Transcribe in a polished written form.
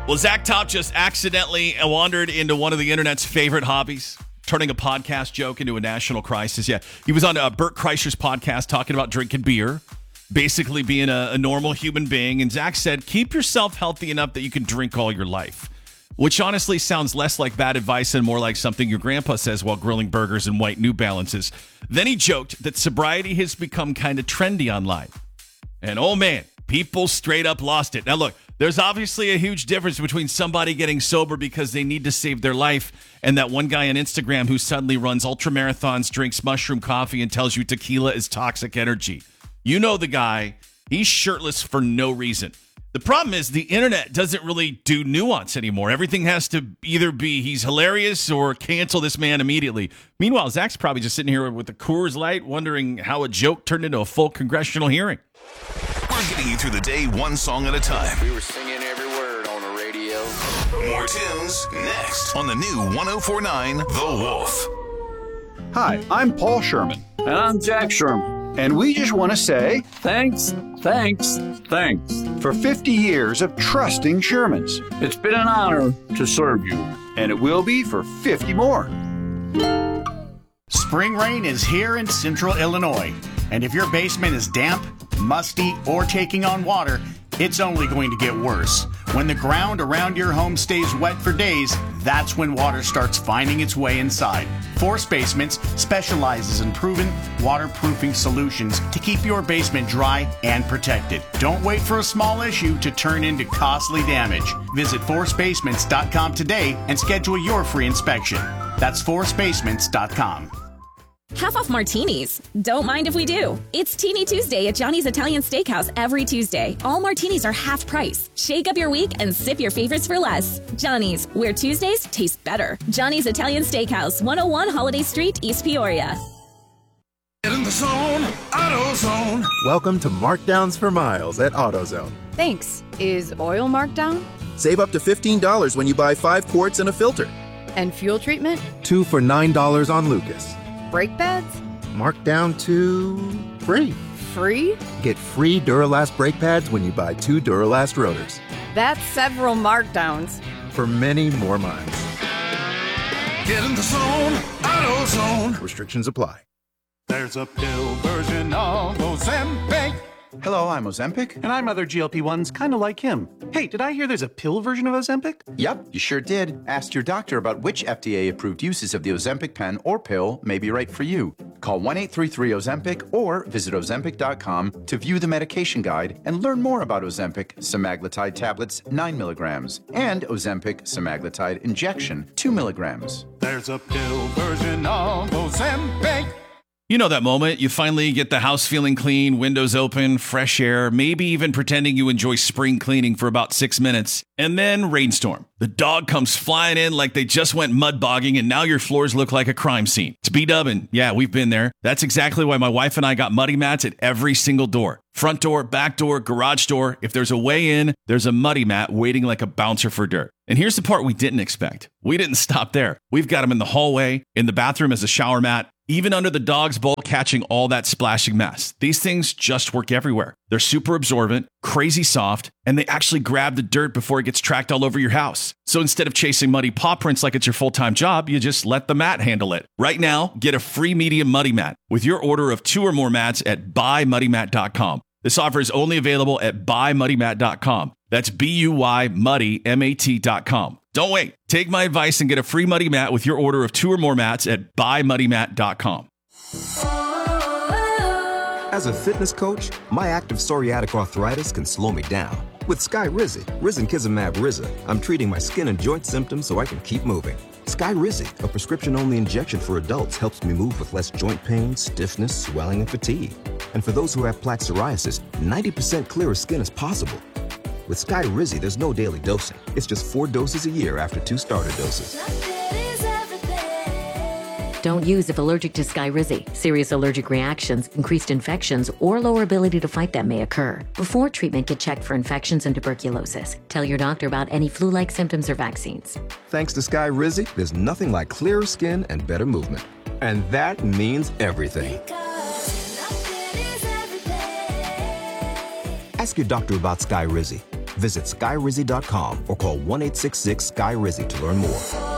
Well, Zach Top just accidentally wandered into one of the internet's favorite hobbies, turning a podcast joke into a national crisis. Yeah, he was on Bert Kreischer's podcast talking about drinking beer, basically being a normal human being. And Zach said, keep yourself healthy enough that you can drink all your life, which honestly sounds less like bad advice and more like something your grandpa says while grilling burgers in white New Balances. Then he joked that sobriety has become kind of trendy online. And oh man, people straight up lost it. Now look, there's obviously a huge difference between somebody getting sober because they need to save their life and that one guy on Instagram who suddenly runs ultra marathons, drinks mushroom coffee, and tells you tequila is toxic energy. You know the guy. He's shirtless for no reason. The problem is the internet doesn't really do nuance anymore. Everything has to either be he's hilarious or cancel this man immediately. Meanwhile, Zach's probably just sitting here with a Coors Light wondering how a joke turned into a full congressional hearing. We're getting you through the day one song at a time. We were singing every word on the radio. More tunes next on the new 104.9 The Wolf. Hi, I'm Paul Sherman. And I'm Jack Sherman. And we just want to say Thanks for 50 years of trusting Shermans. It's been an honor to serve you. And it will be for 50 more. Spring rain is here in central Illinois. And if your basement is damp, musty, or taking on water, it's only going to get worse. When the ground around your home stays wet for days, that's when water starts finding its way inside. Force Basements specializes in proven waterproofing solutions to keep your basement dry and protected. Don't wait for a small issue to turn into costly damage. Visit forcebasements.com today and schedule your free inspection. That's forcebasements.com. Half off martinis. Don't mind if we do. It's Teeny Tuesday at Johnny's Italian Steakhouse every Tuesday. All martinis are half price. Shake up your week and sip your favorites for less. Johnny's, where Tuesdays taste better. Johnny's Italian Steakhouse, 101 Holiday Street, East Peoria. Get in the zone, AutoZone. Welcome to Markdowns for Miles at AutoZone. Thanks. Is oil marked down? Save up to $15 when you buy 5 quarts and a filter. And fuel treatment? 2 for $9 on Lucas. Brake pads? Marked down to free. Free? Get free Duralast brake pads when you buy 2 Duralast rotors. That's several markdowns. For many more miles. Get in the zone, AutoZone. Restrictions apply. There's a pill version of Ozempic. Hello, I'm Ozempic. And I'm other GLP-1s kind of like him. Hey, did I hear there's a pill version of Ozempic? Yep, you sure did. Ask your doctor about which FDA-approved uses of the Ozempic pen or pill may be right for you. Call 1-833-OZEMPIC or visit Ozempic.com to view the medication guide and learn more about Ozempic semaglutide tablets 9 milligrams and Ozempic semaglutide injection 2 milligrams. There's a pill version of Ozempic. You know that moment, you finally get the house feeling clean, windows open, fresh air, maybe even pretending you enjoy spring cleaning for about 6 minutes, and then rainstorm. The dog comes flying in like they just went mud bogging, and now your floors look like a crime scene. It's B-dubbin'. Yeah, we've been there. That's exactly why my wife and I got muddy mats at every single door. Front door, back door, garage door. If there's a way in, there's a muddy mat waiting like a bouncer for dirt. And here's the part we didn't expect. We didn't stop there. We've got them in the hallway, in the bathroom as a shower mat, even under the dog's bowl, catching all that splashing mess. These things just work everywhere. They're super absorbent, crazy soft, and they actually grab the dirt before it gets tracked all over your house. So instead of chasing muddy paw prints like it's your full-time job, you just let the mat handle it. Right now, get a free medium muddy mat with your order of 2 or more mats at buymuddymat.com. This offer is only available at buymuddymat.com. That's BUYMuddyMAT.com. Don't wait. Take my advice and get a free muddy mat with your order of 2 or more mats at buymuddymat.com. As a fitness coach, my active psoriatic arthritis can slow me down. With Skyrizi, risankizumab Riza, I'm treating my skin and joint symptoms so I can keep moving. Skyrizi, a prescription-only injection for adults, helps me move with less joint pain, stiffness, swelling, and fatigue. And for those who have plaque psoriasis, 90% clearer skin is possible. With Skyrizi, there's no daily dosing. It's just 4 doses a year after 2 starter doses. Don't use if allergic to Skyrizi. Serious allergic reactions, increased infections, or lower ability to fight them may occur. Before treatment, get checked for infections and tuberculosis. Tell your doctor about any flu-like symptoms or vaccines. Thanks to Skyrizi, there's nothing like clearer skin and better movement. And that means everything. Ask your doctor about Skyrizi. Visit skyrizzy.com or call 1-866-SKY-RIZZY to learn more.